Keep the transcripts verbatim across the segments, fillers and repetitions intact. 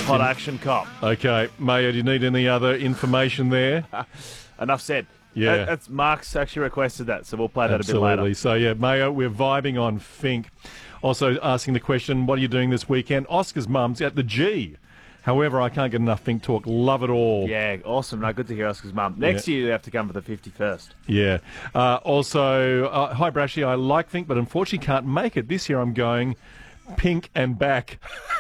Hot action cop. Okay, Mayo, do you need any other information there? Enough said. Yeah. That, that's Mark's actually requested that, so we'll play that Absolutely. a bit later. So, yeah, Mayo, we're vibing on Fink. Also asking the question, what are you doing this weekend? Oscar's mum's at the G. However, I can't get enough Fink talk. Love it all. Yeah, awesome. No, good to hear Oscar's mum. Next Yeah. year you have to come for the fifty-first. Yeah. Uh, also, uh, hi, Brashy, I like Fink, but unfortunately can't make it. This year I'm going Pink and back.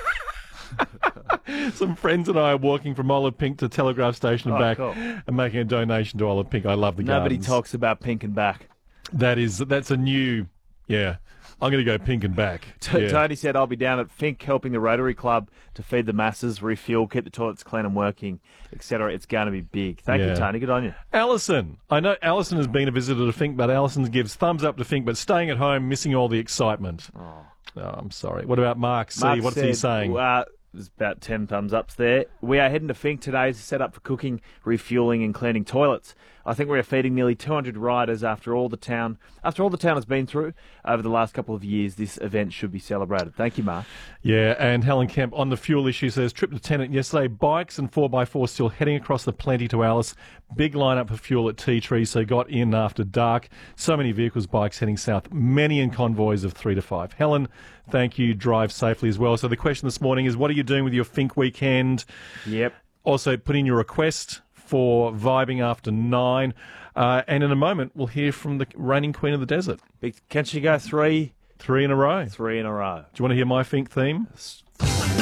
Some friends and I are walking from Olive Pink to Telegraph Station and Oh, back cool. and making a donation to Olive Pink. I love the Nobody gardens. talks about Pink and back. That is, that's a new, yeah. I'm going to go Pink and back. T- Yeah. Tony said, I'll be down at Fink helping the Rotary Club to feed the masses, refuel, keep the toilets clean and working, et cetera. It's going to be big. Thank Yeah. you, Tony. Good on you. Alison. I know Alison has been a visitor to Fink, but Alison gives thumbs up to Fink, but staying at home, missing all the excitement. Oh, I'm sorry. What about Mark C? Mark What's said, he saying? Uh, there's about ten thumbs ups there. We are heading to Fink today to set up for cooking, refueling and cleaning toilets. I think we're feeding nearly two hundred riders after all the town after all the town has been through over the last couple of years. This event should be celebrated. Thank you, Mark. Yeah, and Helen Kemp on the fuel issue says, trip to Tennant yesterday, bikes and four by four still heading across the Plenty to Alice. Big lineup for fuel at Tea Tree, so got in after dark. So many vehicles, bikes heading south, many in convoys of three to five. Helen, thank you. Drive safely as well. So the question this morning is, what are you doing with your Fink weekend? Yep. Also, put in your request for vibing after nine. Uh, and in a moment, we'll hear from the reigning queen of the desert. Big, can she go three? Three in a row. Three in a row. Do you want to hear my Fink theme?